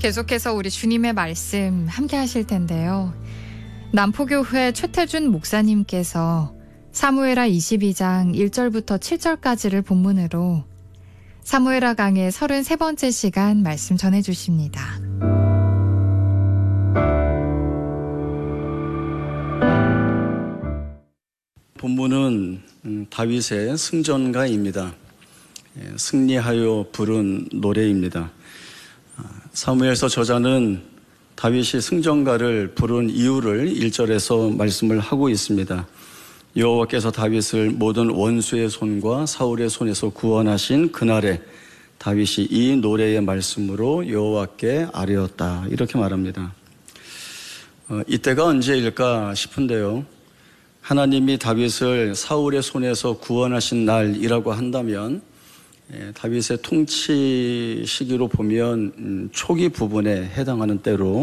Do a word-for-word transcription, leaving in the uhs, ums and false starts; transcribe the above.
계속해서 우리 주님의 말씀 함께 하실 텐데요. 남포교회 최태준 목사님께서 사무엘하 이십이 장 일 절부터 칠 절까지를 본문으로 사무엘하 강의 서른세 번째 시간 말씀 전해주십니다. 본문은 다윗의 승전가입니다. 승리하여 부른 노래입니다. 사무엘서 저자는 다윗이 승전가를 부른 이유를 일 절에서 말씀을 하고 있습니다. 여호와께서 다윗을 모든 원수의 손과 사울의 손에서 구원하신 그날에 다윗이 이 노래의 말씀으로 여호와께 아뢰었다, 이렇게 말합니다. 어, 이때가 언제일까 싶은데요. 하나님이 다윗을 사울의 손에서 구원하신 날이라고 한다면 다윗의 통치 시기로 보면 초기 부분에 해당하는 때로